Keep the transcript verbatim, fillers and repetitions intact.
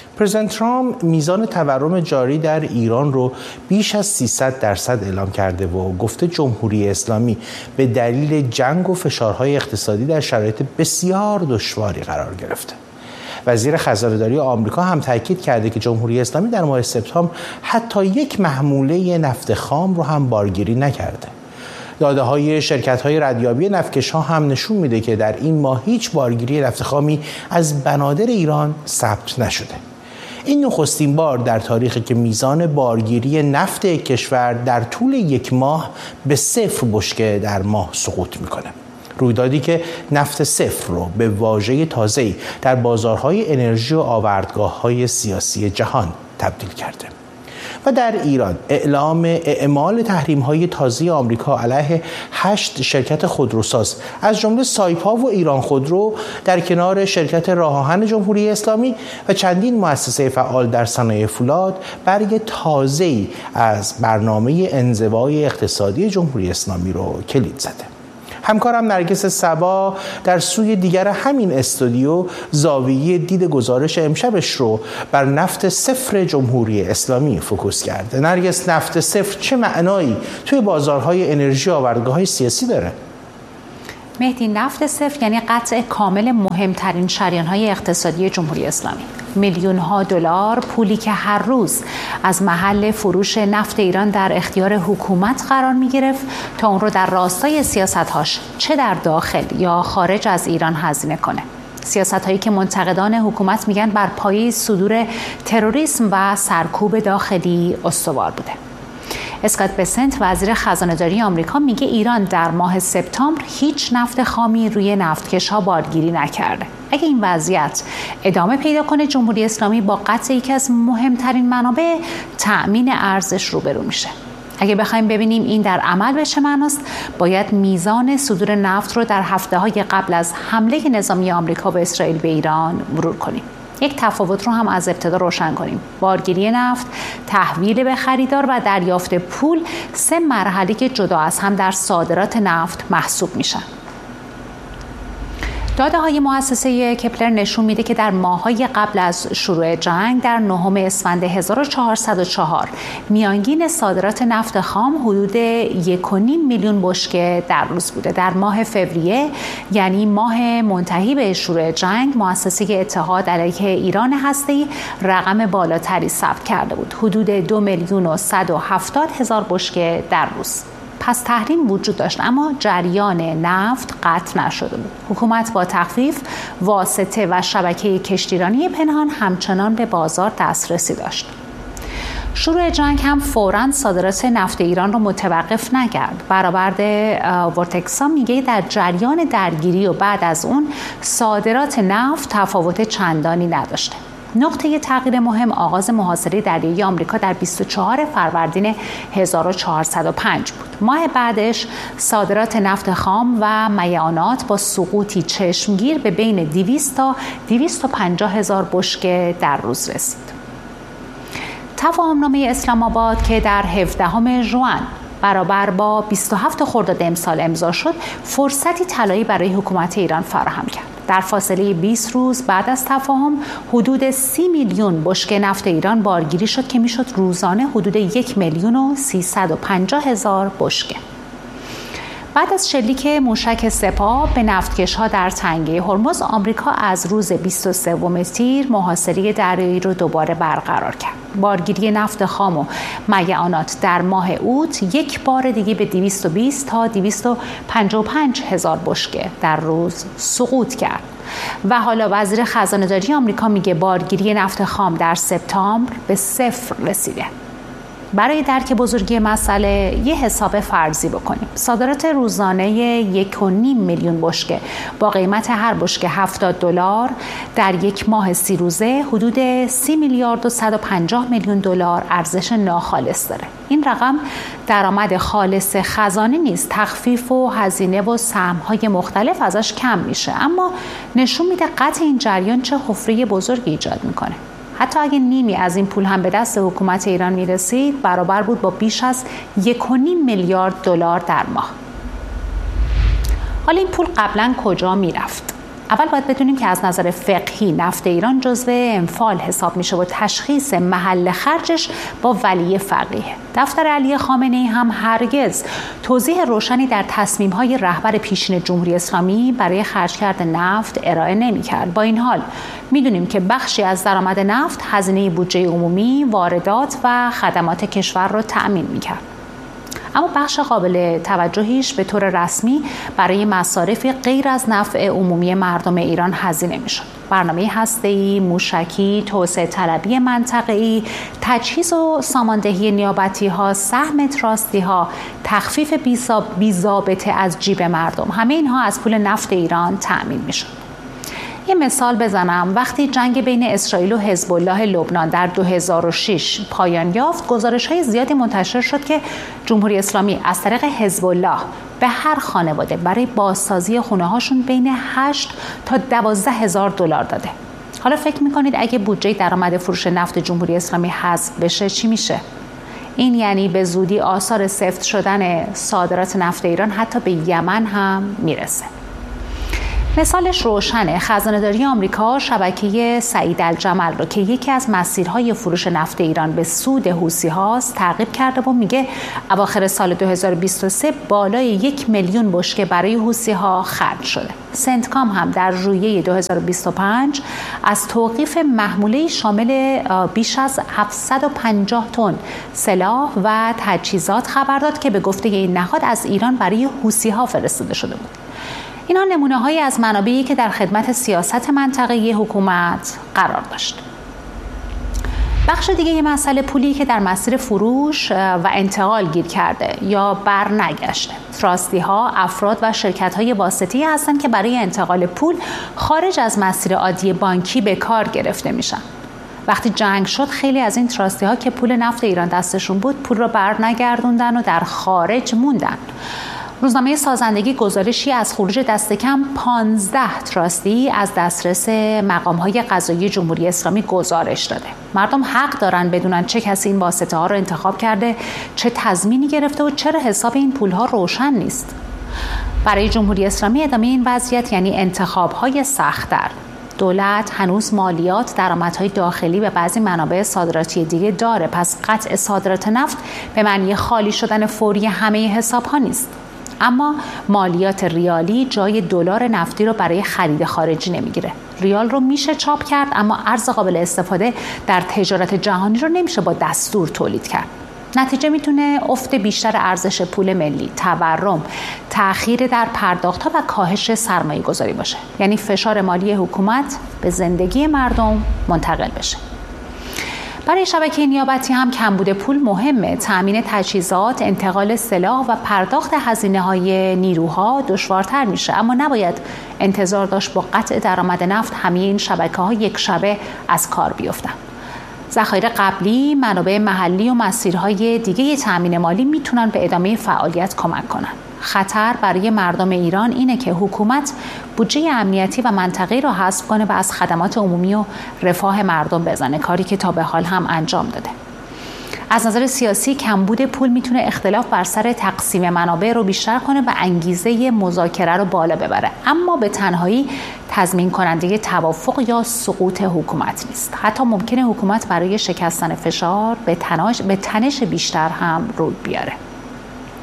پرزیدنت ترامپ میزان تورم جاری در ایران رو بیش از سیصد درصد اعلام کرده و گفته جمهوری اسلامی به دلیل جنگ و فشارهای اقتصادی در شرایط بسیار دشواری قرار گرفته. وزیر خزانه‌داری آمریکا هم تاکید کرده که جمهوری اسلامی در ماه سپتامبر حتی یک محموله نفت خام رو هم بارگیری نکرده. داده های شرکت های ردیابی نفتکش ها هم نشون میده که در این ماه هیچ بارگیری نفت خامی از بنادر ایران ثبت نشده. این نخستین بار در تاریخی که میزان بارگیری نفت کشور در طول یک ماه به صفر بشکه در ماه سقوط میکنه. رویدادی که نفت صفر رو به واژه تازه‌ای در بازارهای انرژی و آوردگاه‌های سیاسی جهان تبدیل کرده. و در ایران اعلام اعمال تحریم‌های تازه آمریکا علیه هشت شرکت خودروساز از جمله سایپا و ایران خودرو در کنار شرکت راه آهن جمهوری اسلامی و چندین مؤسسه فعال در صنایع فولاد برگ تازه‌ای از برنامه انزوای اقتصادی جمهوری اسلامی رو کلید زده. همکارم نرگس صبا در سوی دیگر همین استودیو زاویه دید گزارش امشبش رو بر نفت صفر جمهوری اسلامی فوکوس کرده. نرگس، نفت صفر چه معنایی توی بازارهای انرژی و آوردگاه‌های سیاسی داره؟ مهدی، نفت صفر یعنی قطع کامل مهمترین شریان‌های اقتصادی جمهوری اسلامی. میلیون ها دلار پولی که هر روز از محل فروش نفت ایران در اختیار حکومت قرار می گرفت تا اون رو در راستای سیاست‌هاش چه در داخل یا خارج از ایران هزینه کنه. سیاست‌هایی که منتقدان حکومت میگن بر پایه صدور تروریسم و سرکوب داخلی استوار بوده. اسکات بسنت، وزیر خزانه‌داری آمریکا، میگه ایران در ماه سپتامبر هیچ نفت خامی روی نفتکش‌ها بارگیری نکرده. اگه این وضعیت ادامه پیدا کنه، جمهوری اسلامی با قطع یکی از مهمترین منابع تأمین ارزش روبرو میشه. اگه بخوایم ببینیم این در عمل به چه معناست، باید میزان صدور نفت رو در هفته‌های قبل از حمله نظامی آمریکا به اسرائیل به ایران مرور کنیم. یک تفاوت رو هم از ابتدا روشن کنیم. بارگیری نفت، تحویل به خریدار و دریافت پول سه مرحله که جدا از هم در صادرات نفت محسوب میشن. داده های مؤسسه کپلر نشون میده که در ماه‌های قبل از شروع جنگ در نهم اسفند هزار و چهارصد و چهار میانگین صادرات نفت خام حدود یک و نیم میلیون بشکه در روز بوده. در ماه فوریه، یعنی ماه منتهی به شروع جنگ، مؤسسه اتحاد علیه ایران هسته‌ای رقم بالاتری ثبت کرده بود، حدود دو میلیون و صد و هفتاد هزار بشکه در روز. پس تحریم وجود داشت اما جریان نفت قطع نشده بود. حکومت با تخفیف واسطه و شبکه کشتیرانی پنهان همچنان به بازار دسترسی داشت. شروع جنگ هم فوراً صادرات نفت ایران رو متوقف نکرد. برآورد ورتکسا میگه در جریان درگیری و بعد از اون صادرات نفت تفاوت چندانی نداشته. نقطه تغییر مهم آغاز محاصره دریایی آمریکا در بیست و چهارم فروردین هزار و چهارصد و پنج بود. ماه بعدش صادرات نفت خام و میعانات با سقوطی چشمگیر به بین دویست تا دویست و پنجاه هزار بشکه در روز رسید. تفاهمنامه اسلام آباد که در هفدهم ژوئن برابر با بیست و هفتم خرداد امسال امضا شد، فرصتی طلایی برای حکومت ایران فراهم کرد. در فاصله بیست روز بعد از تفاهم حدود سی میلیون بشکه نفت ایران بارگیری شد که میشد روزانه حدود یک میلیون و سیصد و پنجاه هزار بشکه. بعد از شلیک موشک سپاه به نفتکش‌ها در تنگه هرمز، آمریکا از روز بیست و سوم تیر محاصره دریایی رو دوباره برقرار کرد. بارگیری نفت خام و میعانات در ماه اوت یک بار دیگه به دویست و بیست تا دویست و پنجاه و پنج هزار بشکه در روز سقوط کرد. و حالا وزیر خزانه‌داری آمریکا میگه بارگیری نفت خام در سپتامبر به صفر رسیده. برای درک بزرگی مسئله یه حساب فرضی بکنیم. صادرات روزانه یک و نیم میلیون بشکه با قیمت هر بشکه هفتاد دلار در یک ماه سی روزه حدود سی میلیارد و صد و پنجاه میلیون دلار ارزش ناخالص داره. این رقم درآمد خالص خزانه نیست. تخفیف و هزینه و سهم‌های مختلف ازش کم میشه، اما نشون میده قطع این جریان چه حفره بزرگی ایجاد میکنه. حتی اگه نیمی از این پول هم به دست حکومت ایران میرسید، برابر بود با بیش از یک و نیم میلیارد دلار در ماه. حالا این پول قبلا کجا میرفت؟ اول باید بدونیم که از نظر فقهی نفت ایران جزو انفال حساب میشه و تشخیص محل خرجش با ولی فقیه. دفتر علی خامنه‌ای هم هرگز توضیح روشنی در تصمیم‌های رهبر پیشین جمهوری اسلامی برای خرج کردن نفت ارائه نمی‌کرد. با این حال میدونیم که بخشی از درآمد نفت هزینه بودجه عمومی، واردات و خدمات کشور رو تأمین می‌کرد. اما بخش قابل توجهیش به طور رسمی برای مصارف غیر از نفع عمومی مردم ایران هزینه میشد. برنامه هسته‌ای، موشکی، توسعه طلبی منطقه‌ای، تجهیز و ساماندهی نیابتی‌ها، سهم تراستی‌ها، تخفیف بی‌ضابطه از جیب مردم، همه اینها از پول نفت ایران تأمین میشد. یه مثال بزنم، وقتی جنگ بین اسرائیل و حزب الله لبنان در دو هزار و شش پایان یافت، گزارش‌های زیادی منتشر شد که جمهوری اسلامی از طریق حزب الله به هر خانواده برای بازسازی خونه‌هاشون بین هشت تا دوازده هزار دلار داده. حالا فکر می‌کنید اگه بودجه درآمد فروش نفت جمهوری اسلامی حذف بشه چی میشه؟ این یعنی به زودی آثار سفت شدن صادرات نفت ایران حتی به یمن هم میرسه. مثالش روشنه. خزانه‌داری آمریکا شبکه سعید الجمل رو که یکی از مسیرهای فروش نفت ایران به سود حوثی هاست تعقیب کرده و میگه اواخر سال دو هزار و بیست و سه بالای یک میلیون بشکه برای حوثی ها خرج شده. سنتکام هم در ژوئیه دو هزار و بیست و پنج از توقیف محموله شامل بیش از هفتصد و پنجاه تن سلاح و تجهیزات خبر داد که به گفته این نهاد از ایران برای حوثی ها فرستاده شده بود. اینا نمونه‌هایی از منابعی که در خدمت سیاست منطقه‌ای حکومت قرار داشت. بخش دیگه یه مسئله پولی که در مسیر فروش و انتقال گیر کرده یا بر نگشته. تراستی‌ها افراد و شرکت‌های واسطه‌ای هستند که برای انتقال پول خارج از مسیر عادی بانکی به کار گرفته میشن. وقتی جنگ شد خیلی از این تراستی‌ها که پول نفت ایران دستشون بود پول رو بر نگردوندن و در خارج موندن. روزنامه سازندگی گزارشی از خروج دست کم پانزده تراستی از دسترس مقام‌های قضایی جمهوری اسلامی گزارش داده. مردم حق دارن بدونن چه کسی این واسطه ها رو انتخاب کرده، چه تضمینی گرفته و چرا حساب این پول‌ها روشن نیست. برای جمهوری اسلامی ادامه این وضعیت یعنی انتخاب‌های سخت‌تر. دولت هنوز مالیات درآمدهای داخلی به بعضی منابع صادراتی دیگه داره، پس قطع صادرات نفت به معنی خالی شدن فوری همه حساب‌ها نیست. اما مالیات ریالی جای دلار نفتی رو برای خرید خارجی نمیگیره. ریال رو میشه چاپ کرد اما ارز قابل استفاده در تجارت جهانی رو نمیشه با دستور تولید کرد. نتیجه میتونه افت بیشتر ارزش پول ملی، تورم، تأخیر در پرداخت‌ها و کاهش سرمایه گذاری باشه. یعنی فشار مالی حکومت به زندگی مردم منتقل بشه. برای شبکه نیابتی هم کمبود پول مهمه. تأمین تجهیزات، انتقال سلاح و پرداخت هزینه‌های نیروها دشوارتر میشه، اما نباید انتظار داشت با قطع درآمد نفت همه این شبکه‌ها یک شبه از کار بیفتن. ذخایر قبلی، منابع محلی و مسیرهای دیگه تأمین مالی میتونن به ادامه فعالیت کمک کنن. خطر برای مردم ایران اینه که حکومت بودجه امنیتی و منطقه‌ای رو حذف کنه و از خدمات عمومی و رفاه مردم بزنه، کاری که تا به حال هم انجام داده. از نظر سیاسی کمبود پول میتونه اختلاف بر سر تقسیم منابع رو بیشتر کنه و انگیزه مذاکره رو بالا ببره، اما به تنهایی تضمین کننده توافق یا سقوط حکومت نیست. حتی ممکنه حکومت برای شکستن فشار به تنش, به تنش بیشتر هم روی بیاره.